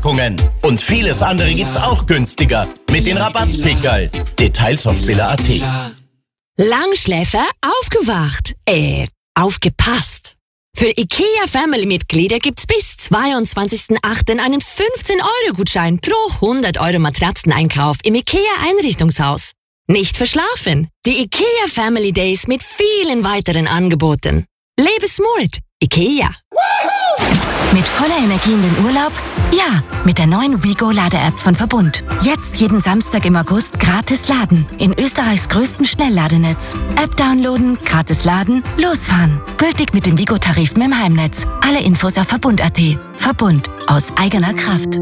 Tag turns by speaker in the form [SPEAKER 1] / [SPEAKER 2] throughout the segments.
[SPEAKER 1] Packungen. Und vieles andere gibt's auch günstiger mit den Rabattpickerl. Details auf billa.at.
[SPEAKER 2] Langschläfer aufgewacht. Aufgepasst. Für IKEA-Family-Mitglieder gibt's bis 22.08. einen 15-Euro-Gutschein pro 100 Euro Matratzeneinkauf im IKEA-Einrichtungshaus. Nicht verschlafen. Die IKEA Family Days mit vielen weiteren Angeboten. Lebe smart. IKEA.
[SPEAKER 3] Mit voller Energie in den Urlaub? Ja, mit der neuen WeGo-Lade-App von Verbund. Jetzt jeden Samstag im August gratis laden. In Österreichs größtem Schnellladenetz. App downloaden, gratis laden, losfahren. Gültig mit dem WeGo-Tarif im Heimnetz. Alle Infos auf Verbund.at. Verbund. Aus eigener Kraft.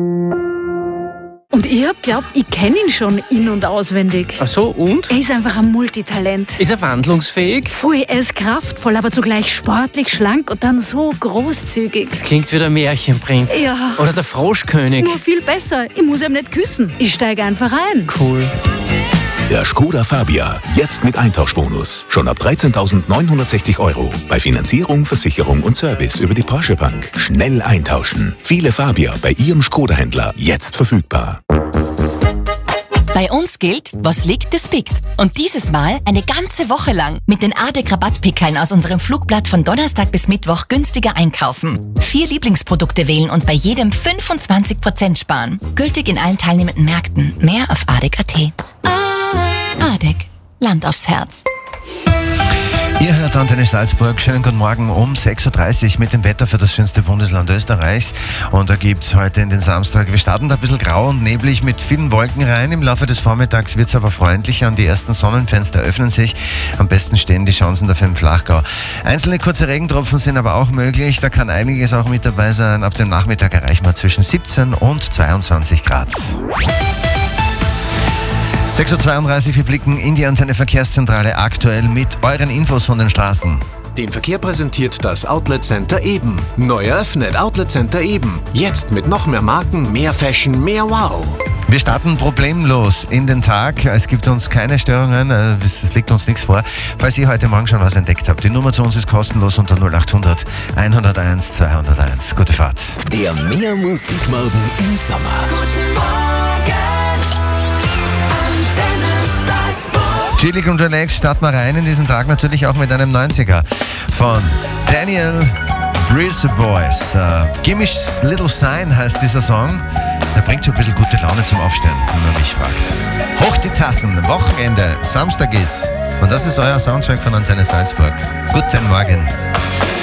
[SPEAKER 4] Und ich hab glaubt, ich kenne ihn schon in- und auswendig.
[SPEAKER 5] Ach so, und?
[SPEAKER 4] Er ist einfach ein Multitalent.
[SPEAKER 5] Ist er wandlungsfähig?
[SPEAKER 4] Voll, er ist kraftvoll, aber zugleich sportlich, schlank und dann so großzügig.
[SPEAKER 5] Das klingt wie der Märchenprinz.
[SPEAKER 4] Ja.
[SPEAKER 5] Oder der Froschkönig.
[SPEAKER 4] Nur viel besser. Ich muss ihm nicht küssen. Ich steige einfach ein.
[SPEAKER 5] Cool.
[SPEAKER 6] Der Skoda Fabia, jetzt mit Eintauschbonus. Schon ab 13.960 €. Bei Finanzierung, Versicherung und Service über die Porsche Bank. Schnell eintauschen. Viele Fabia bei Ihrem Skoda-Händler jetzt verfügbar.
[SPEAKER 3] Bei uns gilt, was liegt, das biegt. Und dieses Mal eine ganze Woche lang mit den ADEC-Rabattpickeln aus unserem Flugblatt von Donnerstag bis Mittwoch günstiger einkaufen. 4 Lieblingsprodukte wählen und bei jedem 25% sparen. Gültig in allen teilnehmenden Märkten. Mehr auf ADEC.at. ADEC. Land aufs Herz.
[SPEAKER 7] Ihr hört Antenne Salzburg. Schönen guten Morgen um 6.30 Uhr mit dem Wetter für das schönste Bundesland Österreichs. Und da gibt's heute in den Samstag, wir starten da ein bisschen grau und neblig mit vielen Wolken rein. Im Laufe des Vormittags wird's aber freundlicher und die ersten Sonnenfenster öffnen sich. Am besten stehen die Chancen dafür im Flachgau. Einzelne kurze Regentropfen sind aber auch möglich. Da kann einiges auch mit dabei sein. Ab dem Nachmittag erreichen wir zwischen 17 und 22 Grad. 6.32 Uhr, wir blicken in die Antenne Verkehrszentrale aktuell mit euren Infos von den Straßen.
[SPEAKER 8] Den Verkehr präsentiert das Outlet Center Eben. Neu eröffnet Outlet Center Eben. Jetzt mit noch mehr Marken, mehr Fashion, mehr Wow.
[SPEAKER 7] Wir starten problemlos in den Tag. Es gibt uns keine Störungen, es liegt uns nichts vor. Falls ihr heute Morgen schon was entdeckt habt, die Nummer zu uns ist kostenlos unter 0800 101 201. Gute Fahrt.
[SPEAKER 6] Der Mehr Musikmorgen im Sommer.
[SPEAKER 1] Guten Morgen,
[SPEAKER 7] Chillig und relaxed, starten wir rein in diesen Tag natürlich auch mit einem 90er von Daniel Breeze Boys. Gimme Little Sign heißt dieser Song. Der bringt schon ein bisschen gute Laune zum Aufstehen, wenn man mich fragt. Hoch die Tassen, Wochenende, Samstag ist. Und das ist euer Soundtrack von Antenne Salzburg. Guten Morgen.